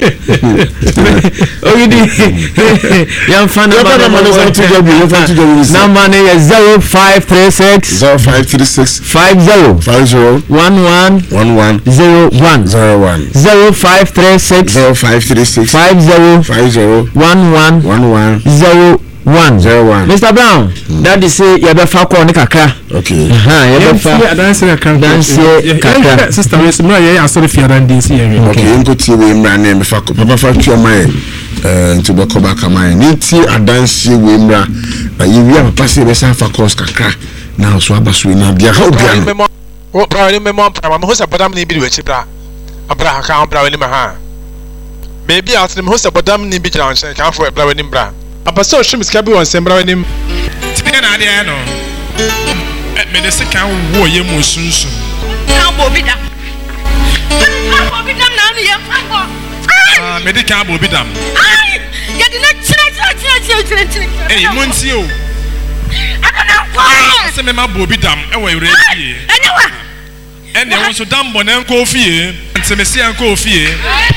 Oh you did. Young fan of number is zero five three six zero five three six five zero five zero one one one one zero one zero one zero five three six zero five three six five zero five zero one one one one zero one zero one. Mister Brown, mm. that is say you be fa ko ni kakra. Okay. Aha, you be fa. Dance kakra. Dance kakra. Sister, we say you are sorry for that dance here. Okay, nko ti we mra na me fa ko. Papa fa twa mai. Eh, nti be ko ba ka mai. Ni ti adanse we mra. Yi wi papa say be sa fa course kakra. Na so abaso ni bia ha obia. O bra ni me mo pra ma ho se bodam ni bi we chi bra. Abra ka on bra we ni ma ha. Baby out ni ho se bodam ni bi kira on hye kan fo bra we ni bra. Apaso shim skabi won sembra nim tipia na ade no me de sika wo ye mo sunsun ka bo bi dam ka bo bi dam na no ye fa go ah me de ka bo bi dam ai ye de na chira chira chira chira chira eh monti o aka na kwa se me ma bo bi dam e wo ewre fie enewa ene wo so dam bo na nko fie nti me se nko fie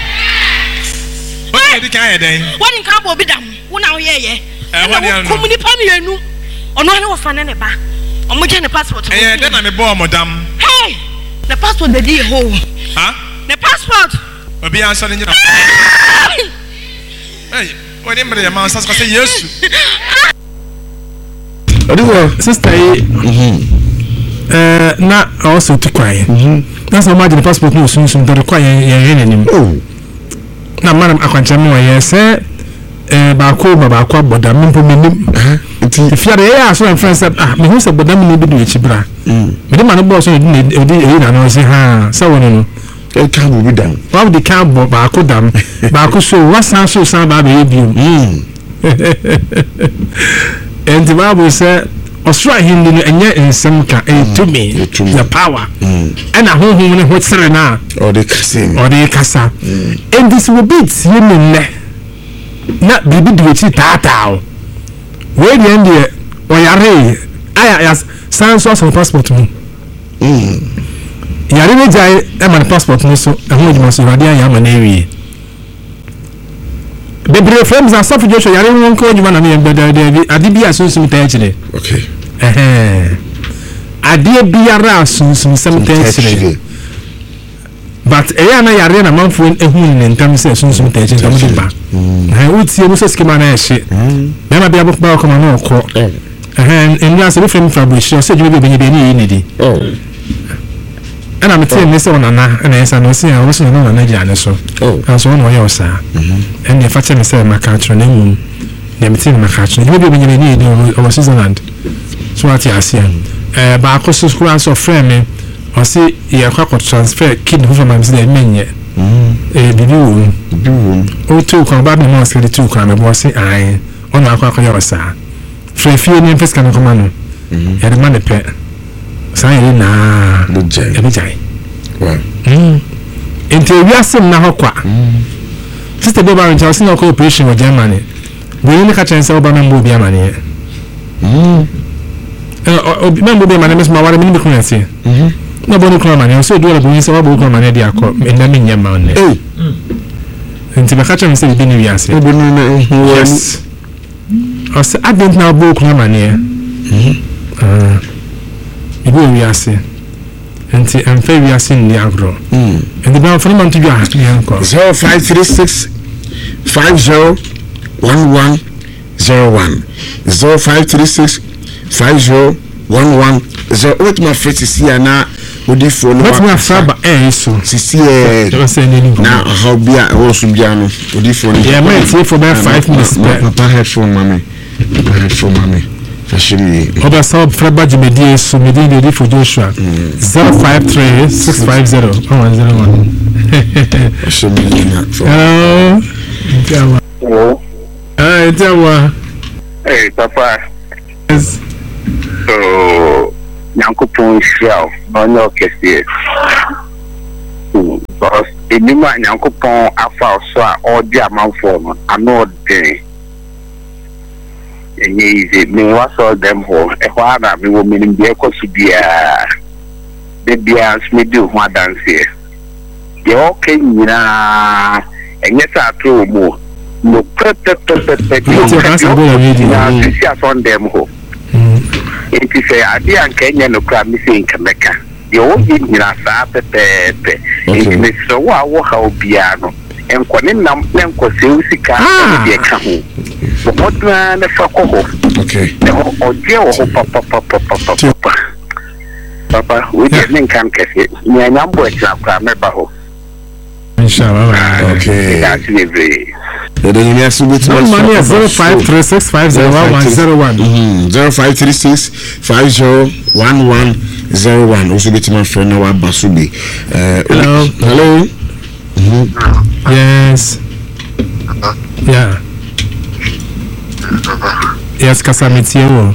o de ka ye den woni ka bo bi dam wona wo ye ye eh woni anu komunipa mienu ono ane wo fa ne ne ba omo je ne passport eh de na me bo modam hey the passport de di ho ha the passport obi an so ne nyina hey woni mre ya man sasa say yesu Odiwo sister yi eh na also to kwai mhm na so imagine passport no sunsun de kwai ye ye nanim oh na manam akwanche me wa ye se eh ba ko ba ba ko boda mpo menim nti fiare ya so en friends ah me hu se boda me bi do chibra mm me de man bo so e di e na no se ha sa wono no e ka bo bi dam ba di ka bo ba ko dam ba ko so wasan so san ba be bi mm and the Bible say osra hindi no enye ensem ka e to me the power and a honhom ne hotsere na or the kasa or the kasa and this will be you me na bibi de chi tata we de ende o yare aya sans source of passport mu mm yare ne jai e man passport no so e ho djuma so rade aya ma na ewie bebre frames are suffer Joshua yare won ko djuma na me gbada de ade bi asunsun ta chire okay eh ade biara asunsun sem ta chire but eya na yare na manfo ehun ne ntam se asunsun ta chire ntam de ba eh utie mu so skema na ehye na ma bia ba ko ma na ko eh en ya se be frame fabrication se djuma be be ni ni di oh ana mete me se ona na ana esa no se ya wo se na na ja ne so oh aso no ya osa mhm en ya fa che me se maka tro na mu na mete maka tro ni be be ni ni o Switzerland so ati asia eh ba ko so school answer frame o se ya kwa ko transfer kid hu from am se menye mhm eh bibi wo bibi wo o tu ko ba me mo se tu ko me bo se ai ona akwa ko ya osa free fie ni fiska no koma no mhm ya de man pe sai na lujai e bijai wa mm ente wiasem na hokwa mm sister be ba ncha na cooperation with Germany we ni ka chance oba na mbo bia mane mm eh obi na mbo bia mane mesma ware mini ko yansi mhm na bonu ko mane so do la bo nsa ba ko mane dia ko na me nyama on eh ente ba ka chance be ni wiase obi ni na yes o se adent na bo ko mane mhm ah ibu wiase enti amfa wiase ni agro mm enti ba for man to dwa yanko zero five three six five zero one one zero one zero five three six five zero one one zero what my face is here na odi phone what my faba eh so sisi eh na how bia wo so bia no odi phone yeah my say for about five minutes papa headphone mami headphone mami Ashimi. Oba sub Freba Jimedi so Medin ready for Joshua. zero five three six five zero one zero one. Ashimi. Hello. Hello. Hey, Jawa. Hey, Papa. Yes. So, Nyankopon Israel, on your case. Because in the man, Nyankopon Alpha, so all the amount for I know the. And easy, me was all them for a while. We were meaning the echo to be a baby as me do one dance here. They all came, you know, and yes, I threw more. No, perfect, perfect, perfect. You on them home. It is a idea and Kenya no crab missing Kameka. The old Indian Sapa Pepe. It is so wow piano. And Quaninam Namco Silsica and the account. What man the fuck? Okay. Oh, dear, papa, papa, papa. Papa, we didn't come catch it. My number is up, remember. Inshallah. Okay. That's very. The name is money at zero five three six five zero one zero one. zero five three six five zero one one zero one. Also, get my friend now, Basubi. Hello. Hello. Mm-hmm. Yes. Yeah. Yes, Casamitiero.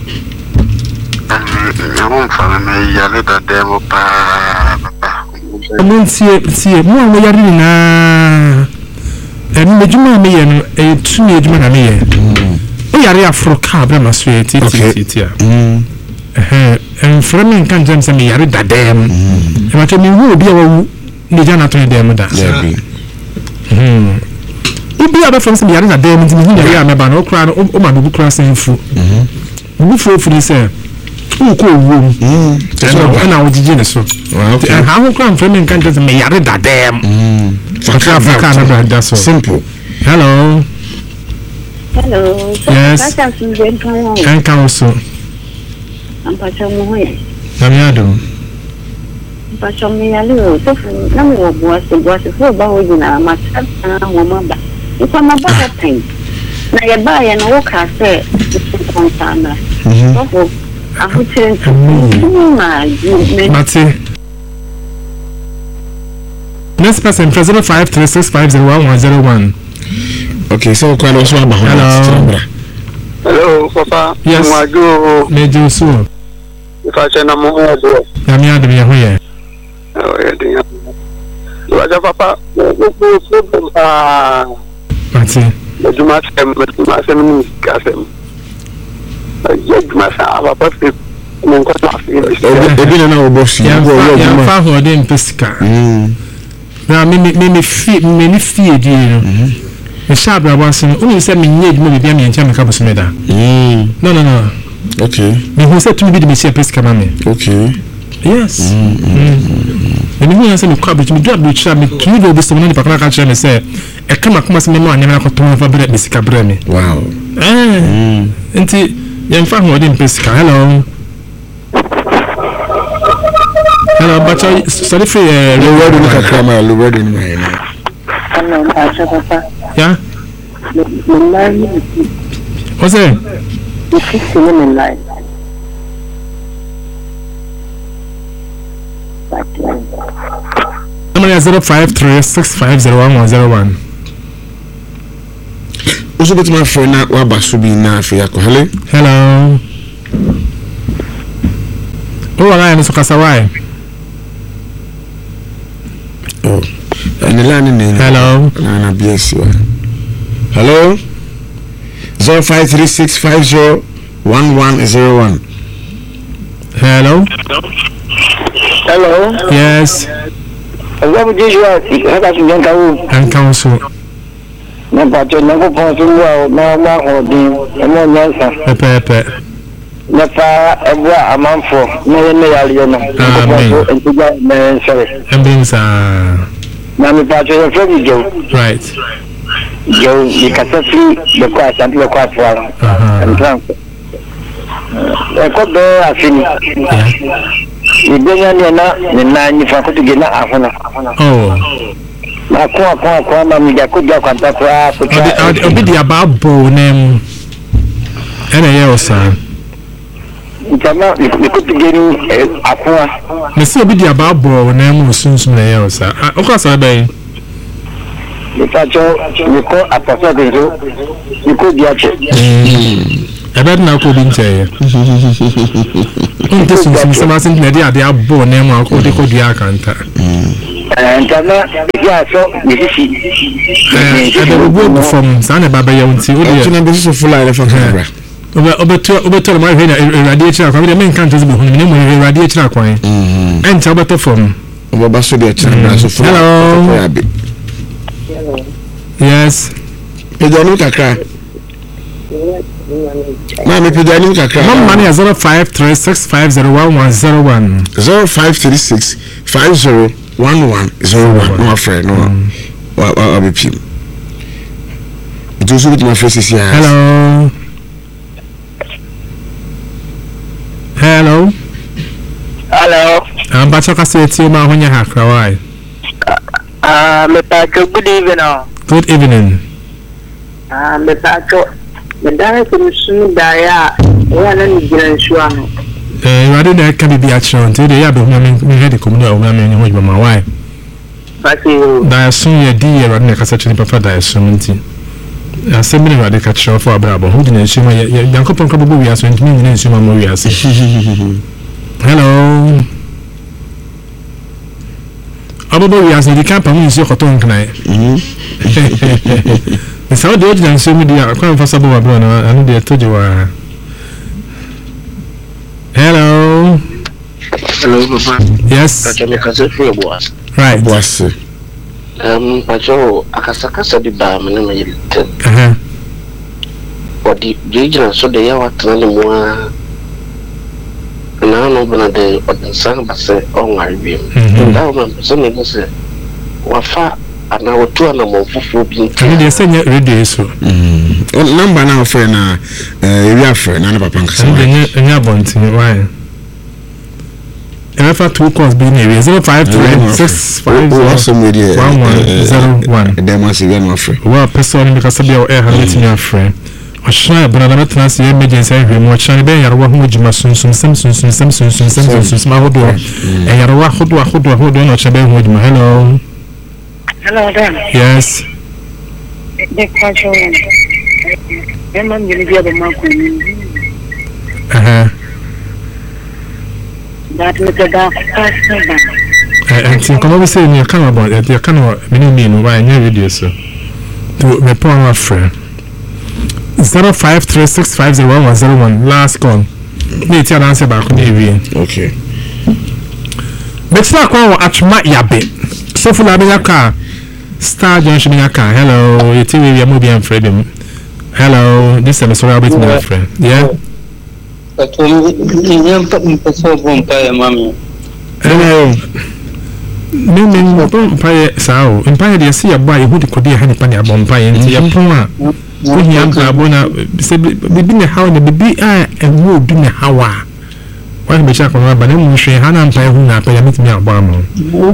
I won't see it. See it more. We are in a. And the Juma me and a two age man. I mean, we are Afro cab. I must wait. It's here. And for me, can't jump some yard that damn. And I can you be a the janitor damn that. Hmm. You be other from some yard that damn. I am about no crowd. Oh, my book crossing food. Who for for this? Who cool room? And I was genius. And how come from me can't just me yard that damn. That's so simple. Hello. Hello. Yes. And council. I'm Pachamoy. Namiado. Pachamoy, so no was the was a full bow in a much woman. If I'm about a thing. Now you buy and walk I say, on Sandra. I would say, Matty. Next person, President five three six five zero one one zero one. Okay, so quite also about hello. Hello, Papa. Yes. I go. Major Sue. If I send a more, I'm here to be here. Oh, yeah, dear. Papa, ah, Matty. But you must have, but you must have, Cassam. You must have a perfect. Ebi na na obosi. Ya fa ho de mpesika. Mm. Na me me me fi me ni fi edi no. Mhm. Me sha bra wanse no, uni se me nye edimo be bia me ntia me ka bosome da. Mm. No no no. Okay. Me hu se tumi bi de me sia pesika ma me. Okay. Yes. Mm. Me hu se me kwa bi me do abro chira me tumi do bosome no ni pakana ka chira me se e kama kuma se me no anya me na ko ton fa bre pesika bre me. Wow. Eh. Mm. Enti ya fa ho de mpesika. Hello. Hello, but sorry for uh, the word in the camera, the word in my name. Hello, Papa. Yeah? What's it? Number zero five three six five zero one one zero one. Also, get my friend now. What Basubi now for you? Hello. Hello. Oh, I am so kasawai. Oh, and the line in hello. Nana B S U. Hello. Zero five three six five zero one one zero one. Hello. Hello. Yes. What would you want? I got you don't and council. No, but you never want to know. No, no, no, no, no, Pepe. Nefa ebwa amanfo me me yale no ko entija me sorry embinsa na me pa cho fredi jo right jo di kasafi de kwa santi de kwa fwa aha e ko do afini ibenya ni na ni na ni fa ko tuge na afuna oh na ko ko ko na mi ja ko ja kwanta kwa ko obi di ababo nem ene ye osa Ntama ni kopi geni akwa. Mesi obi di ababo na mu sunsun na ya osa. Okwa sa bai. Nikacho niko apasa dezo. Niko diache. Ebe na ko bi nche. Nte sunsun sama sin na di ade abo na mu akọ de ko di akanta. Ntama ya so nisisi. Eh, ade obo from sana baba ya unti o de. Tuna be so full line for camera. Obe obe to obe to ma hwe na radiator akwa de men kan to be hu ni mu radiator akwa. Mhm. Enta obe to from. Obo ba so de tuna so full. Hello. Yes. Pejani kakra. Mami pejani kakra. Mama money is zero five three six five zero one one zero one. zero five three six five zero one one zero one. No afraid no. Wa wa be pim. It was with my face here. Hello. Hello. Hello. I'm bacha ka say ti ma honya hakra why. Ah, me pa good evening. Good evening. Ah, me pa cho. Me da ko sun da ya. Wa na ni giran shuwa no. Eh, you are there can be a chance. They ya be hu me me head ko mu o me me ho ma why. Pasi. Da sun ye di ye rade ka sa chini papa da sun nti. Asemi rade ka cho for abrabo. Hu di na nsu ma ye yankopon ka bobo wi aso ntimi ni nsu ma mo wi ase. Hello. Abobo wi ase di camp amu nsu koto nkna. Mhm. Nsa o de o di na nsu mi di akwa mfa sabo abro na anu de toje wa. Hello. Hello, Papa. Yes. Pacho me kase fue boas. Right. Boas. Um, Pacho akasakasa di ba me na me yite. Uh-huh. Odi jijira so de ya watana ni mwa. Na no bana de odansan base on arbi. Nda o man so me se wafa ana otu ana mo fufu bi nti. Ani de senya radio so. Mm. Number na offer na eh area friend na papa nkasa. Ani de nya nya bonti why. Efa two calls be near zero five three six five zero one one zero one. Dem was even offer. Wa person because be o e ha let me friend. Ashna brother na trans emergency hwe mo chan be yarwa hu jima sunsun sam sunsun sam sunsun sam sunsun ma hodo. E yarwa hodo hodo hodo no chabe hu jima. Hello. Hello, Dan. Yes. The casual. Emma, you need to be Uh-huh. That with the dark person. I think come over say you can about it. You can many mean why new video so. To me pon our friend. zero five three six five zero one one zero one last call. Me tell answer back on the Okay. But start call atma yabe. So for la car. Star Junction in car. Hello, you tell me we are moving and Fred. Hello, this is sorry about my friend. Yeah. Hello. Me me bon paye sao. Empire dey see boy who dey kodi ha nipa ne abon paye nti ya pon a. Wo hia nka abona se bibi ne hawo ne bibi a enwo obi ne hawa. Wa be cha kon ba ne mu hwe ha na mpaye hu na pa ya metimi abon am.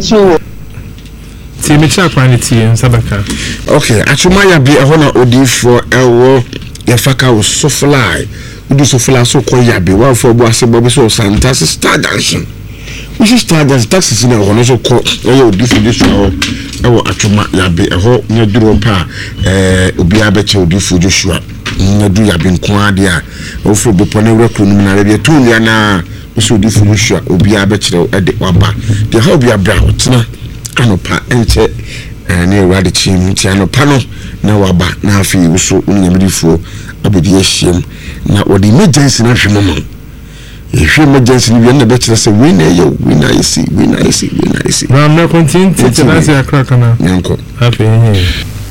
Ti me cha kwa ne ti nsabaka. Okay, atuma ya bi ehona odifo ewo ya faka wo so fly. Udi so fly so ko ya bi wa fo bo ase bo bi so santa star dancing. We should start the taxes in our so called oh different ewo atuma ya be eho nya duro pa eh obi abeche odifu Joshua nya du ya bi nko ade a ofo be pone wreku num na re tu ya na so odifu Joshua obi abeche ede waba de how obi abra otena anopa enche na ewade chim ti anopa no na waba na afi wo unyamdifu abodi ehiem na odi emergency na hwemama if you emergency you na better say we na you we na you see we na you see we na you see na na continue to na say crack na yanko happy here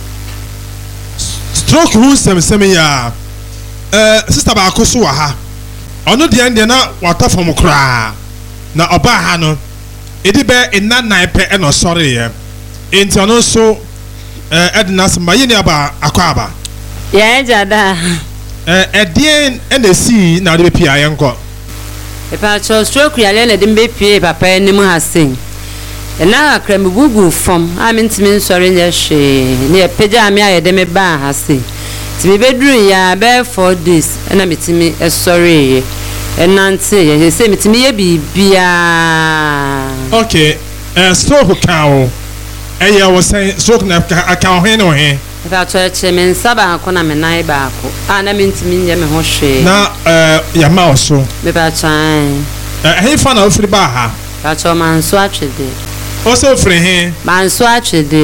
stroke hu sem sem ya eh sister ba akoso wa ha ono de ende na wata fom kra na oba ha no edi be ina nine pe e no sorry ye enti ono so eh edna sma ye ni aba akwa aba ya jada eh edien ene si na de pia yanko Epa cho stroke ya lele dimbe pie papa ni mu hasen. Na akra me bugu fom. A me ntimi nsori nya hwe. Ne epeja me ayede me ba hasen. Timi beduru ya be four days. Na me timi esori ye. ɛnante yɛ sɛ metumi yɛ biribiaa. Okay, uh, stroke ka wo ɛyɛ wɔ sɛn stroke na aka wo hɛn ne wo hɛn. Mepatɔ kyerɛ me nsa baako na me nan baako a na mentumi nyɛ me ho hwee. Na uh, yɛma wo so. Mepatɔ ɛhɛn fa na wofiri baa ha. Mepatɔ manso atwede. Ɔsɛ ofiri hɛn. Manso atwede.